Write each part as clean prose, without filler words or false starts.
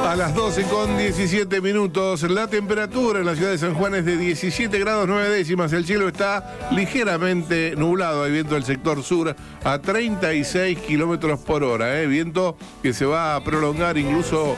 A las 12 con 17 minutos, la temperatura en la ciudad de San Juan es de 17 grados 9 décimas. El cielo está ligeramente nublado. Hay viento del sector sur a 36 kilómetros por hora. Viento que se va a prolongar incluso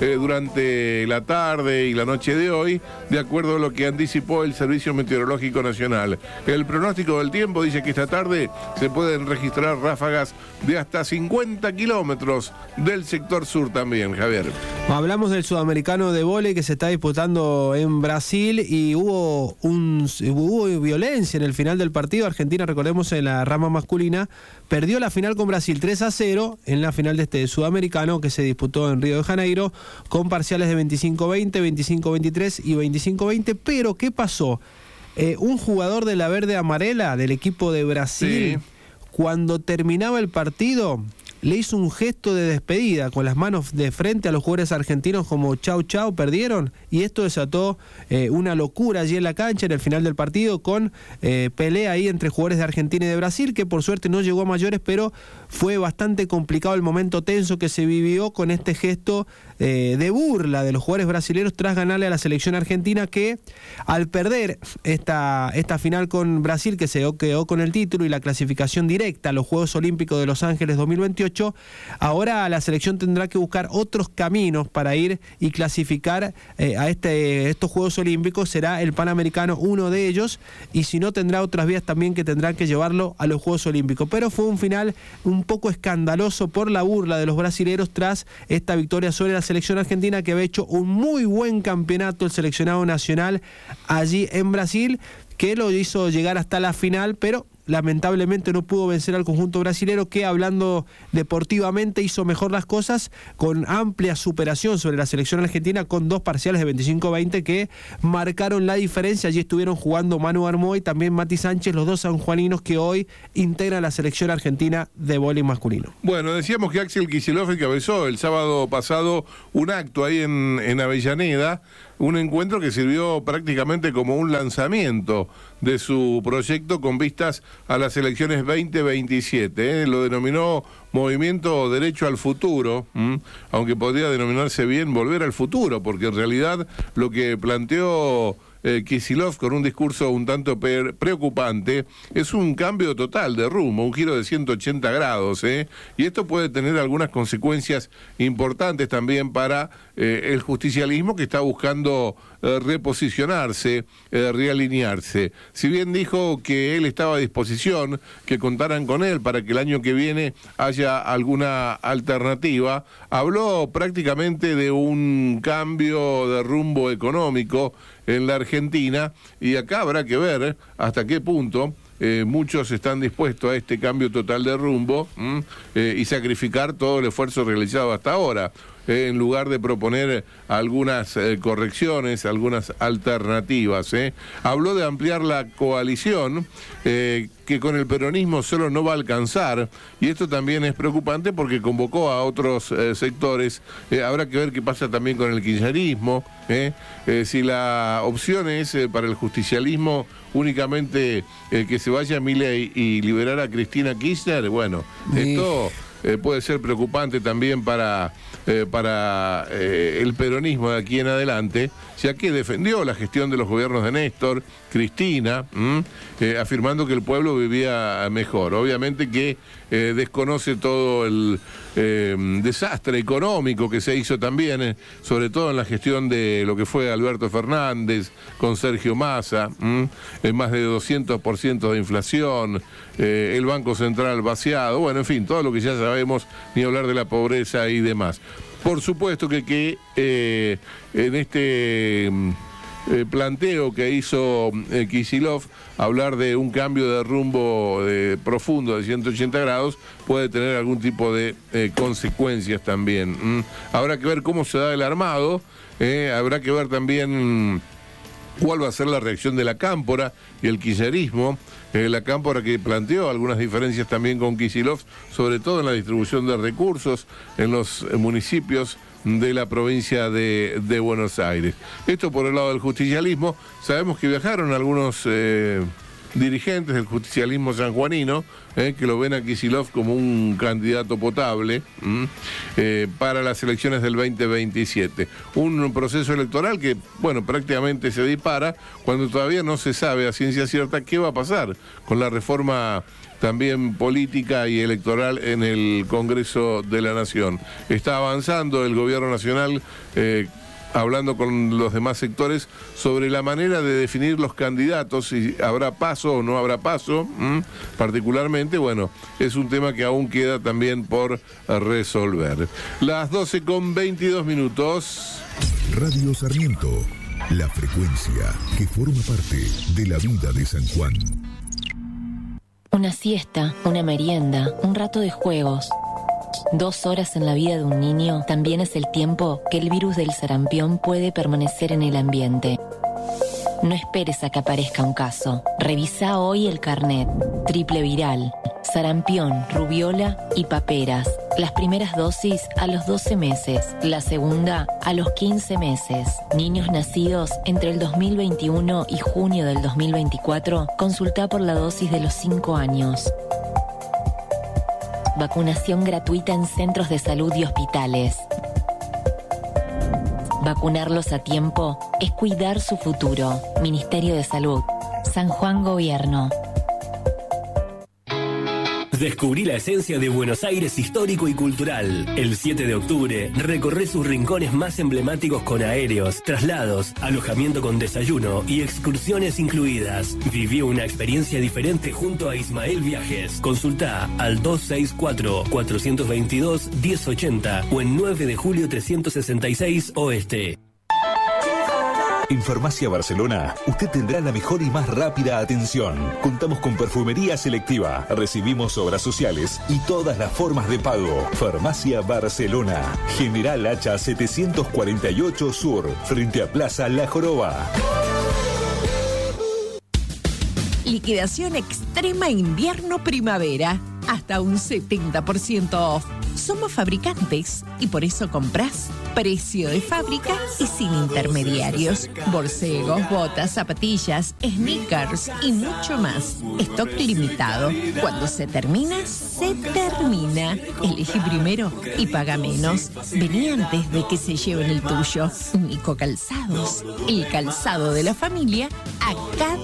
durante la tarde y la noche de hoy, de acuerdo a lo que anticipó el Servicio Meteorológico Nacional. El pronóstico del tiempo dice que esta tarde se pueden registrar ráfagas de hasta 50 kilómetros del sector sur también, Javier. Hablamos del sudamericano de vóley que se está disputando en Brasil y hubo violencia en el final del partido. Argentina, recordemos, en la rama masculina, perdió la final con Brasil 3-0 en la final de este sudamericano que se disputó en Río de Janeiro con parciales de 25-20, 25-23 y 25-20. Pero, ¿qué pasó? Un jugador de la verde amarela del equipo de Brasil, cuando terminaba el partido, le hizo un gesto de despedida con las manos de frente a los jugadores argentinos como chau chau, perdieron, y esto desató una locura allí en la cancha en el final del partido con pelea ahí entre jugadores de Argentina y de Brasil, que por suerte no llegó a mayores, pero fue bastante complicado el momento tenso que se vivió con este gesto de burla de los jugadores brasileños tras ganarle a la selección argentina, que al perder esta final con Brasil, que se quedó con el título y la clasificación directa a los Juegos Olímpicos de Los Ángeles 2028, ahora la selección tendrá que buscar otros caminos para ir y clasificar a estos Juegos Olímpicos. Será el Panamericano uno de ellos, y si no, tendrá otras vías también que tendrán que llevarlo a los Juegos Olímpicos. Pero fue un final un poco escandaloso por la burla de los brasileros tras esta victoria sobre la selección argentina, que había hecho un muy buen campeonato el seleccionado nacional allí en Brasil, que lo hizo llegar hasta la final, pero lamentablemente no pudo vencer al conjunto brasilero, que, hablando deportivamente, hizo mejor las cosas con amplia superación sobre la selección argentina, con dos parciales de 25-20 que marcaron la diferencia. Allí estuvieron jugando Manu Armó y también Mati Sánchez, los dos sanjuaninos que hoy integran la selección argentina de vóley masculino. Bueno, decíamos que Axel Kicillof encabezó el sábado pasado un acto ahí en Avellaneda, un encuentro que sirvió prácticamente como un lanzamiento de su proyecto con vistas a las elecciones 2027. Lo denominó Movimiento Derecho al Futuro, aunque podría denominarse bien Volver al Futuro, porque en realidad lo que planteó Kicillof, con un discurso un tanto preocupante, es un cambio total de rumbo, un giro de 180 grados, y esto puede tener algunas consecuencias importantes también para el justicialismo, que está buscando reposicionarse, realinearse. Si bien dijo que él estaba a disposición, que contaran con él para que el año que viene haya alguna alternativa, habló prácticamente de un cambio de rumbo económico en la Argentina, y acá habrá que ver hasta qué punto muchos están dispuestos a este cambio total de rumbo y sacrificar todo el esfuerzo realizado hasta ahora, en lugar de proponer algunas correcciones, algunas alternativas. Habló de ampliar la coalición, que con el peronismo solo no va a alcanzar, y esto también es preocupante porque convocó a otros sectores. Habrá que ver qué pasa también con el kirchnerismo, si la opción es para el justicialismo únicamente que se vaya Milei y liberar a Cristina Kirchner. Bueno, esto puede ser preocupante también para el peronismo de aquí en adelante, ya que defendió la gestión de los gobiernos de Néstor, Cristina, afirmando que el pueblo vivía mejor. Obviamente que desconoce todo el desastre económico que se hizo también, sobre todo en la gestión de lo que fue Alberto Fernández con Sergio Massa, más de 200% de inflación, el Banco Central vaciado, bueno, en fin, todo lo que ya sabemos, ni hablar de la pobreza y demás. Por supuesto que en este planteo que hizo Kicillof, hablar de un cambio de rumbo profundo de 180 grados puede tener algún tipo de consecuencias también. Habrá que ver cómo se da el armado, habrá que ver también cuál va a ser la reacción de la Cámpora y el kirchnerismo. La Cámpora, que planteó algunas diferencias también con Kicillof, sobre todo en la distribución de recursos en los municipios de la provincia de Buenos Aires. Esto por el lado del justicialismo. Sabemos que viajaron algunos dirigentes del justicialismo sanjuanino, que lo ven a Kicillof como un candidato potable para las elecciones del 2027. Un proceso electoral que, bueno, prácticamente se dispara cuando todavía no se sabe a ciencia cierta qué va a pasar con la reforma también política y electoral en el Congreso de la Nación. Está avanzando el gobierno nacional, hablando con los demás sectores sobre la manera de definir los candidatos, si habrá paso o no habrá paso, particularmente, bueno, es un tema que aún queda también por resolver. Las 12:22. Radio Sarmiento, la frecuencia que forma parte de la vida de San Juan. Una siesta, una merienda, un rato de juegos. 2 horas en la vida de un niño también es el tiempo que el virus del sarampión puede permanecer en el ambiente. No esperes a que aparezca un caso. Revisa hoy el carnet. Triple viral, sarampión, rubiola y paperas. Las primeras dosis a los 12 meses, la segunda a los 15 meses. Niños nacidos entre el 2021 y junio del 2024, consulta por la dosis de los 5 años. Vacunación gratuita en centros de salud y hospitales. Vacunarlos a tiempo es cuidar su futuro. Ministerio de Salud. San Juan Gobierno. Descubrí la esencia de Buenos Aires histórico y cultural. El 7 de octubre recorré sus rincones más emblemáticos con aéreos, traslados, alojamiento con desayuno y excursiones incluidas. Viví una experiencia diferente junto a Ismael Viajes. Consulta al 264-422-1080 o en 9 de julio 366 Oeste. En Farmacia Barcelona, usted tendrá la mejor y más rápida atención. Contamos con perfumería selectiva, recibimos obras sociales y todas las formas de pago. Farmacia Barcelona, General Hacha 748 Sur, frente a Plaza La Joroba. Liquidación extrema invierno-primavera. Hasta un 70% off. Somos fabricantes y por eso compras precio de fábrica y sin intermediarios. Borcegos, botas, zapatillas, sneakers y mucho más. Stock limitado. Cuando se termina, se termina. Elegí primero y paga menos. Vení antes de que se lleven el tuyo. Nico Calzados. El calzado de la familia a cada